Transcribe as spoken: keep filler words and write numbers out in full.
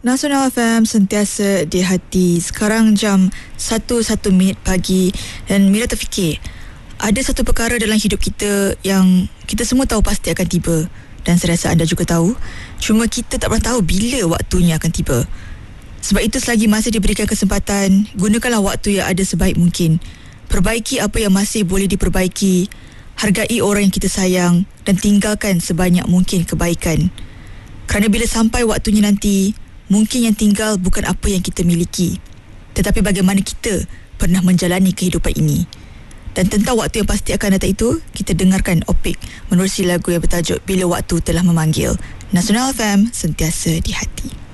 Nasional F M sentiasa di hati. Sekarang jam satu satu minit pagi dan Mira terfikir, ada satu perkara dalam hidup kita yang kita semua tahu pasti akan tiba, dan saya rasa anda juga tahu. Cuma kita tak pernah tahu bila waktunya akan tiba. Sebab itu selagi masih diberikan kesempatan, gunakanlah waktu yang ada sebaik mungkin. Perbaiki apa yang masih boleh diperbaiki. Hargai orang yang kita sayang dan tinggalkan sebanyak mungkin kebaikan. Kerana bila sampai waktunya nanti, mungkin yang tinggal bukan apa yang kita miliki, tetapi bagaimana kita pernah menjalani kehidupan ini. Dan tentang waktu yang pasti akan datang itu, kita dengarkan Opik menerusi lagu yang bertajuk Bila Waktu Telah Memanggil. Nasional F M sentiasa di hati.